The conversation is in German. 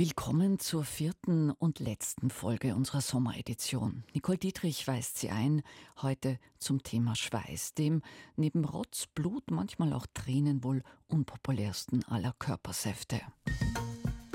Willkommen zur 4. und letzten Folge unserer Sommeredition. Nicole Dietrich weist Sie ein, heute zum Thema Schweiß, dem neben Rotz, Blut, manchmal auch Tränen wohl unpopulärsten aller Körpersäfte.